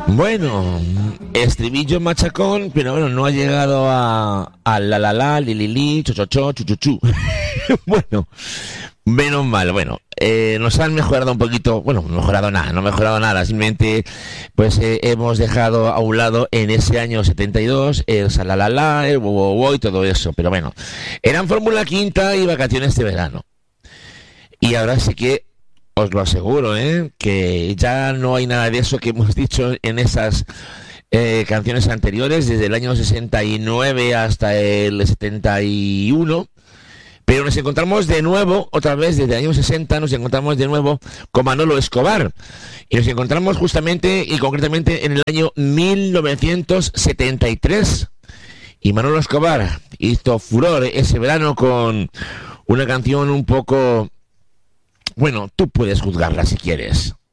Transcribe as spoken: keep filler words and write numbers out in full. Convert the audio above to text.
Bueno, estribillo machacón, pero bueno, no ha llegado a, a la la la, li li li, cho cho cho, chu chu chu. Bueno, menos mal, bueno, eh, nos han mejorado un poquito, bueno, no mejorado nada, no mejorado nada, simplemente pues eh, hemos dejado a un lado en ese año setenta y dos el salalala, el wo wo wo y todo eso, pero bueno, eran Fórmula Quinta y vacaciones de verano. Y ahora sí que os lo aseguro, ¿eh? Que ya no hay nada de eso que hemos dicho en esas eh, canciones anteriores, desde el año sesenta y nueve hasta el setenta y uno. Pero nos encontramos de nuevo, otra vez desde el año sesenta, nos encontramos de nuevo con Manolo Escobar. Y nos encontramos justamente y concretamente en el año mil novecientos setenta y tres. Y Manolo Escobar hizo furor ese verano con una canción un poco... Bueno, tú puedes juzgarla si quieres.